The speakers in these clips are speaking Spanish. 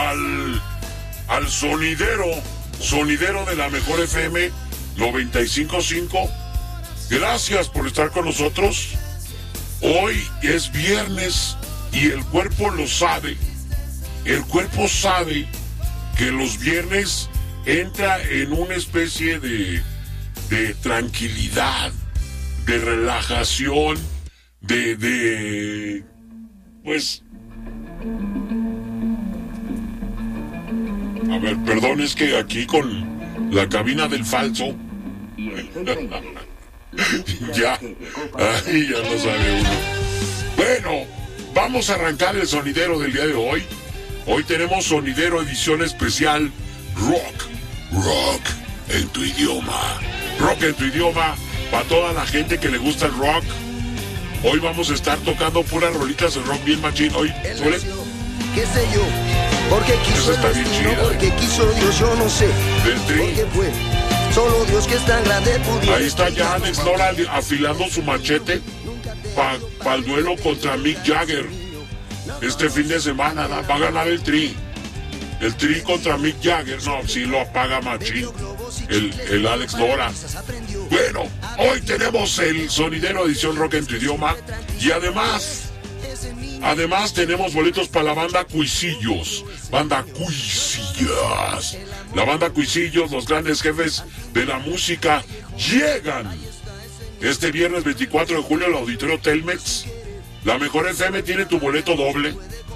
al sonidero de la mejor FM 95.5. Gracias por estar con nosotros. Hoy es viernes y el cuerpo lo sabe. El cuerpo sabe que los viernes entra en una especie de tranquilidad, de relajación, pues... A ver, perdón, es que aquí con la cabina del falso... ya lo sabe uno. Bueno, vamos a arrancar el sonidero del día de hoy. Hoy tenemos sonidero edición especial Rock en tu idioma. Rock en tu idioma para toda la gente que le gusta el rock. Hoy vamos a estar tocando puras rolitas de rock bien machín. Hoy, ¿suele? ¿Qué sé yo? Porque quiso el destino, porque quiso Dios, yo no sé. Del Tri. Porque fue solo Dios que es tan grande pudiera. Ahí está ya Alex Lora afilando su machete para el duelo contra Mick Jagger. Este fin de semana va a ganar el Tri. El Tri contra Mick Jagger. No, sí lo apaga machín el Alex Lora. Bueno, hoy tenemos el sonidero edición Rock en tu idioma. Y además tenemos boletos para la banda Cuisillos. Banda Cuisillas. La banda Cuisillos, los grandes jefes de la música, llegan este viernes 24 de julio al Auditorio Telmex. La mejor FM tiene tu boleto doble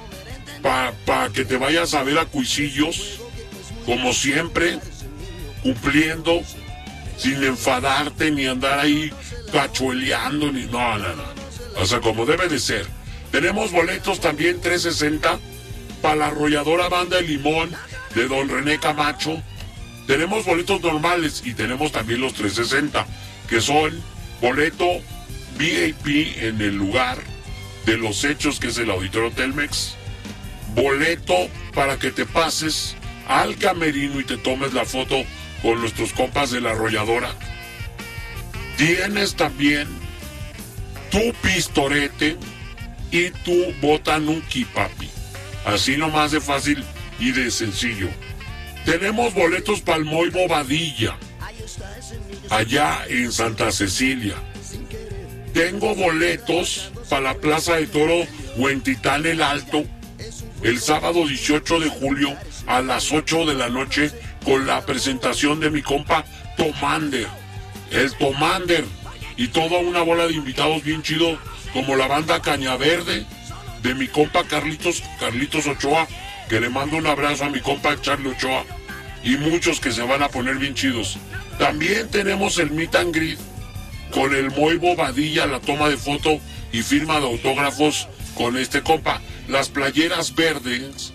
para que te vayas a ver a Cuisillos, como siempre, cumpliendo, sin enfadarte ni andar ahí cachueleando, ni no. O sea, como debe de ser. Tenemos boletos también 360 para la arrolladora Banda El Limón de Don René Camacho. Tenemos boletos normales y tenemos también los 360, que son boleto VIP en el lugar de los hechos, que es el Auditorio Telmex. Boleto para que te pases al camerino y te tomes la foto con nuestros compas de la arrolladora. Tienes también tu pistorete y tu botanuki, papi. Así nomás de fácil y de sencillo. Tenemos boletos para el Moy Bobadilla, allá en Santa Cecilia. Tengo boletos para la Plaza de Toro Huentitán el Alto, el sábado 18 de julio a las 8 de la noche, con la presentación de mi compa Tomander. El Tomander y toda una bola de invitados bien chido, como la banda Cañaverde de mi compa Carlitos Ochoa, que le mando un abrazo a mi compa Charlie Ochoa, y muchos que se van a poner bien chidos. También tenemos el meet and greet con el Moy Bobadilla, la toma de foto y firma de autógrafos con este compa. Las playeras verdes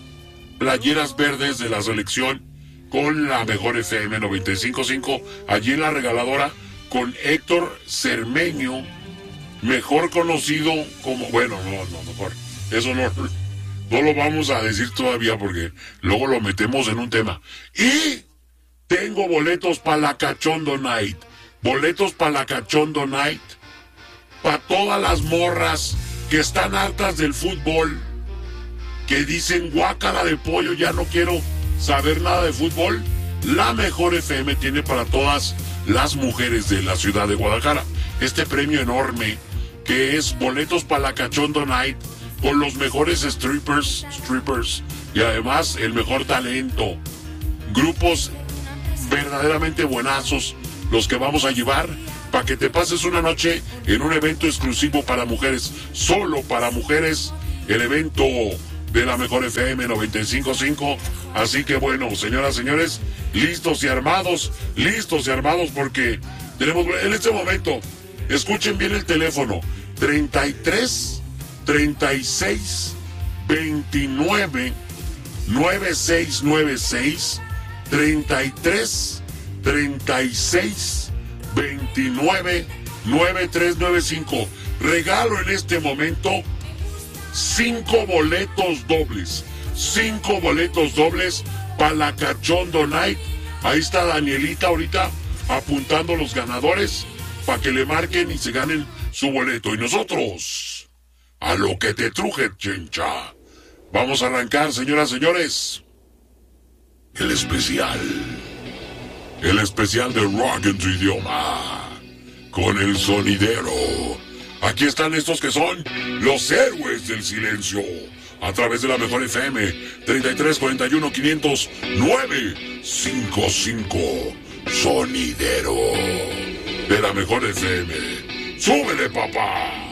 de la selección con la mejor FM 95.5, allí en la regaladora, con Héctor Cermeño, mejor conocido como... Bueno, no, mejor. Eso no lo vamos a decir todavía porque luego lo metemos en un tema. Y tengo boletos para la Cachondo Night. Boletos para la Cachondo Night. Para todas las morras que están hartas del fútbol, que dicen guácala de pollo, ya no quiero saber nada de fútbol. La mejor FM tiene para todas las mujeres de la ciudad de Guadalajara este premio enorme, que es boletos para la Cachondo Night, con los mejores strippers, y además el mejor talento. Grupos verdaderamente buenazos los que vamos a llevar para que te pases una noche en un evento exclusivo para mujeres, solo para mujeres, el evento de la mejor FM 95.5. Así que bueno, señoras, señores, listos y armados porque tenemos en este momento, escuchen bien el teléfono, 33 36 29 9696, 33 36 29 9395. Regalo en este momento 5 boletos dobles para la Cachondo Night. Ahí está Danielita ahorita apuntando los ganadores para que le marquen y se ganen su boleto. Y nosotros, a lo que te truje, chencha. Vamos a arrancar, señoras, señores. el especial. El especial de rock en tu idioma. Con el sonidero. Aquí están estos que son los héroes del silencio. A través de la mejor FM 33 41 500 955. Sonidero de la mejor FM. ¡Súbele, papá!